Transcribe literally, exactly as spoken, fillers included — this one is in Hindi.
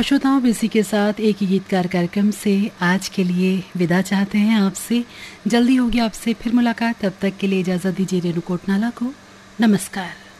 और श्रोताओं, इसी के साथ एक ही गीतकार कार्यक्रम से आज के लिए विदा चाहते हैं आपसे। जल्दी होगी आपसे फिर मुलाकात, तब तक के लिए इजाज़त दीजिए रेणु कोटनाला को। नमस्कार।